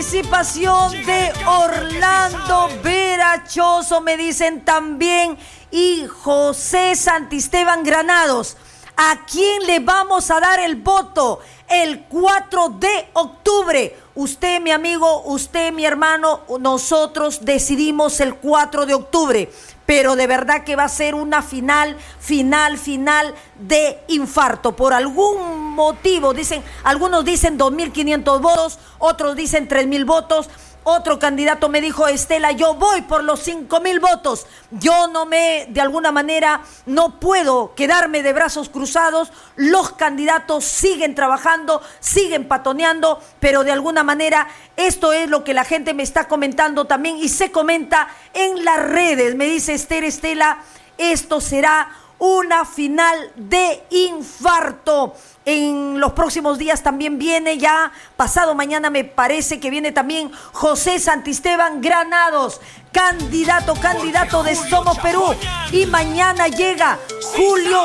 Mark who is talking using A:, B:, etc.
A: participación de Orlando Verachoso, me dicen también, y José Santisteban Granados. ¿A quién le vamos a dar el voto el 4 de octubre? Usted, mi amigo, usted, mi hermano, nosotros decidimos el 4 de octubre. Pero de verdad que va a ser una final de infarto. Por algún motivo, dicen, algunos dicen 2.500 votos, otros dicen 3.000 votos. Otro candidato me dijo, Estela, yo voy por los 5.000 votos. Yo de alguna manera, no puedo quedarme de brazos cruzados. Los candidatos siguen trabajando, siguen patoneando, pero de alguna manera esto es lo que la gente me está comentando también y se comenta en las redes. Me dice Estela, esto será una final de infarto. En los próximos días también viene, ya pasado mañana me parece que viene también José Santisteban Granados, candidato de Somos Perú. Y mañana llega Julio